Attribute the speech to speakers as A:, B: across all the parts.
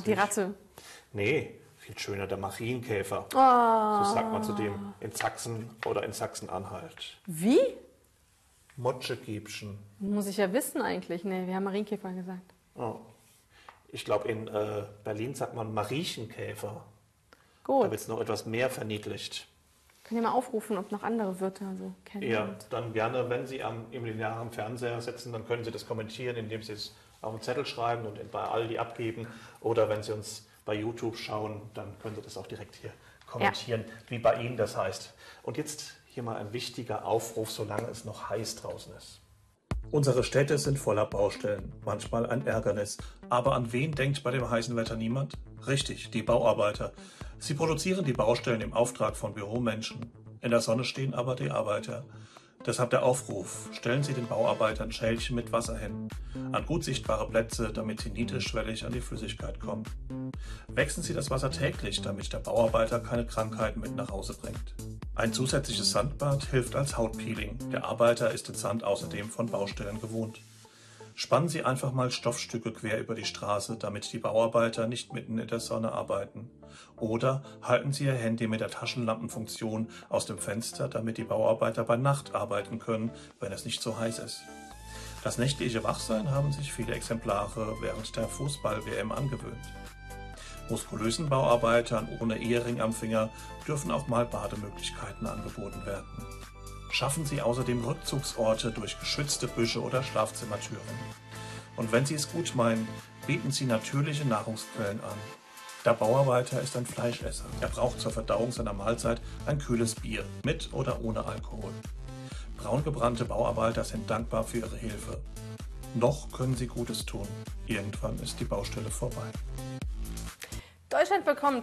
A: Die Ratte.
B: Nee, viel schöner der Marienkäfer.
A: Oh.
B: So sagt man zu dem in Sachsen oder in Sachsen-Anhalt.
A: Wie?
B: Motschegiebchen.
A: Muss ich ja wissen eigentlich. Nee, wir haben Marienkäfer gesagt.
B: Oh. Ich glaube, in Berlin sagt man Mariechenkäfer.
A: Gut.
B: Da wird es noch etwas mehr verniedlicht.
A: Könnt ihr mal aufrufen, ob noch andere Wörter so kennen?
B: Ja, dann gerne, wenn Sie im linearen Fernseher sitzen, dann können Sie das kommentieren, indem Sie es auf einen Zettel schreiben und bei Aldi abgeben. Oder wenn Sie uns bei YouTube schauen, dann können Sie das auch direkt hier kommentieren, wie bei Ihnen das heißt. Und jetzt hier mal ein wichtiger Aufruf, solange es noch heiß draußen ist. Unsere Städte sind voller Baustellen, manchmal ein Ärgernis. Aber an wen denkt bei dem heißen Wetter niemand? Richtig, die Bauarbeiter. Sie produzieren die Baustellen im Auftrag von Büromenschen. In der Sonne stehen aber die Arbeiter. Deshalb der Aufruf, stellen Sie den Bauarbeitern Schälchen mit Wasser hin, an gut sichtbare Plätze, damit sie niedrigschwellig an die Flüssigkeit kommen. Wechseln Sie das Wasser täglich, damit der Bauarbeiter keine Krankheiten mit nach Hause bringt. Ein zusätzliches Sandbad hilft als Hautpeeling. Der Arbeiter ist den Sand außerdem von Baustellen gewohnt. Spannen Sie einfach mal Stoffstücke quer über die Straße, damit die Bauarbeiter nicht mitten in der Sonne arbeiten. Oder halten Sie Ihr Handy mit der Taschenlampenfunktion aus dem Fenster, damit die Bauarbeiter bei Nacht arbeiten können, wenn es nicht so heiß ist. Das nächtliche Wachsein haben sich viele Exemplare während der Fußball-WM angewöhnt. Muskulösen Bauarbeitern ohne Ehering am Finger dürfen auch mal Bademöglichkeiten angeboten werden. Schaffen Sie außerdem Rückzugsorte durch geschützte Büsche oder Schlafzimmertüren. Und wenn Sie es gut meinen, bieten Sie natürliche Nahrungsquellen an. Der Bauarbeiter ist ein Fleischesser. Er braucht zur Verdauung seiner Mahlzeit ein kühles Bier, mit oder ohne Alkohol. Braungebrannte Bauarbeiter sind dankbar für ihre Hilfe. Noch können sie Gutes tun. Irgendwann ist die Baustelle vorbei.
A: Deutschland bekommt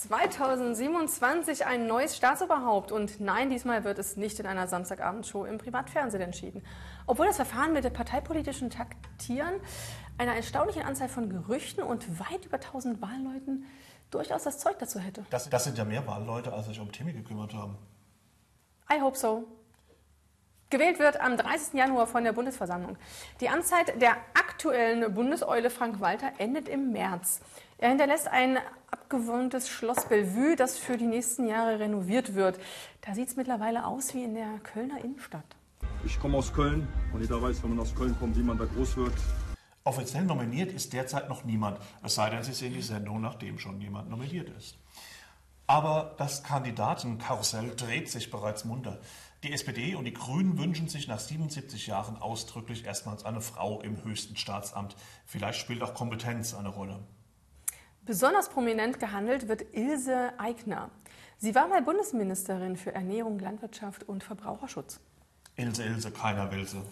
A: 2027 ein neues Staatsoberhaupt. Und nein, diesmal wird es nicht in einer Samstagabendshow im Privatfernsehen entschieden. Obwohl das Verfahren mit dem parteipolitischen Taktieren einer erstaunlichen Anzahl von Gerüchten und weit über 1000 Wahlleuten durchaus das Zeug dazu hätte.
B: Das sind ja mehr Wahlleute, als sich um Timmy gekümmert haben.
A: I hope so. Gewählt wird am 30. Januar von der Bundesversammlung. Die Amtszeit der aktuellen Bundeseule Frank-Walter endet im März. Er hinterlässt ein abgewohntes Schloss Bellevue, das für die nächsten Jahre renoviert wird. Da sieht es mittlerweile aus wie in der Kölner Innenstadt.
C: Ich komme aus Köln und jeder weiß, wenn man aus Köln kommt, wie man da groß wird.
B: Offiziell nominiert ist derzeit noch niemand, es sei denn, Sie sehen die Sendung, nachdem schon jemand nominiert ist. Aber das Kandidatenkarussell dreht sich bereits munter. Die SPD und die Grünen wünschen sich nach 77 Jahren ausdrücklich erstmals eine Frau im höchsten Staatsamt. Vielleicht spielt auch Kompetenz eine Rolle.
A: Besonders prominent gehandelt wird Ilse Aigner. Sie war mal Bundesministerin für Ernährung, Landwirtschaft und Verbraucherschutz.
B: Ilse, keiner will sie.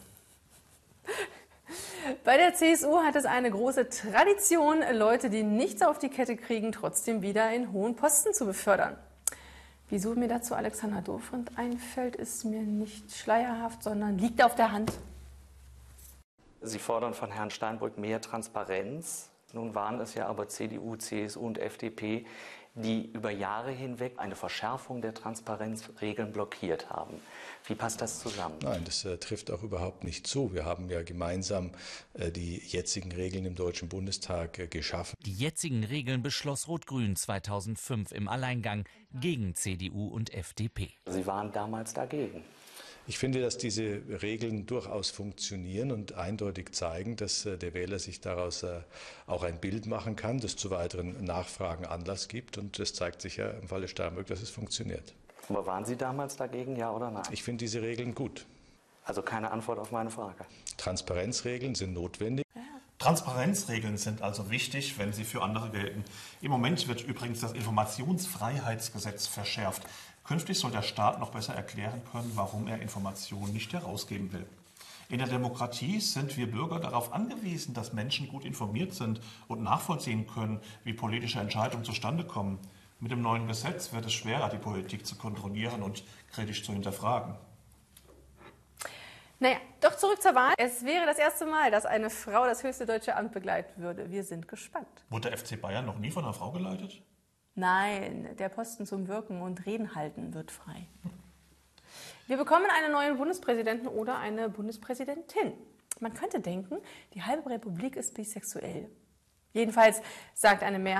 A: Bei der CSU hat es eine große Tradition, Leute, die nichts auf die Kette kriegen, trotzdem wieder in hohen Posten zu befördern. Wieso mir dazu Alexander Dobrindt einfällt, ist mir nicht schleierhaft, sondern liegt auf der Hand.
D: Sie fordern von Herrn Steinbrück mehr Transparenz. Nun waren es ja aber CDU, CSU und FDP, die über Jahre hinweg eine Verschärfung der Transparenzregeln blockiert haben. Wie passt das zusammen?
E: Nein, das trifft auch überhaupt nicht zu. Wir haben ja gemeinsam die jetzigen Regeln im Deutschen Bundestag geschaffen.
F: Die jetzigen Regeln beschloss Rot-Grün 2005 im Alleingang gegen CDU und FDP.
D: Sie waren damals dagegen.
E: Ich finde, dass diese Regeln durchaus funktionieren und eindeutig zeigen, dass der Wähler sich daraus auch ein Bild machen kann, das zu weiteren Nachfragen Anlass gibt. Und es zeigt sich ja im Falle Steinbrück, dass es funktioniert.
D: Aber waren Sie damals dagegen, ja oder nein?
E: Ich finde diese Regeln gut.
D: Also keine Antwort auf meine Frage.
E: Transparenzregeln sind notwendig.
B: Transparenzregeln sind also wichtig, wenn sie für andere gelten. Im Moment wird übrigens das Informationsfreiheitsgesetz verschärft. Künftig soll der Staat noch besser erklären können, warum er Informationen nicht herausgeben will. In der Demokratie sind wir Bürger darauf angewiesen, dass Menschen gut informiert sind und nachvollziehen können, wie politische Entscheidungen zustande kommen. Mit dem neuen Gesetz wird es schwerer, die Politik zu kontrollieren und kritisch zu hinterfragen.
A: Naja, doch zurück zur Wahl. Es wäre das erste Mal, dass eine Frau das höchste deutsche Amt begleiten würde. Wir sind gespannt.
B: Wurde der FC Bayern noch nie von einer Frau geleitet?
A: Nein, der Posten zum Wirken und Reden halten wird frei. Wir bekommen einen neuen Bundespräsidenten oder eine Bundespräsidentin. Man könnte denken, die halbe Republik ist bisexuell. Jedenfalls sagt eine Mehrheit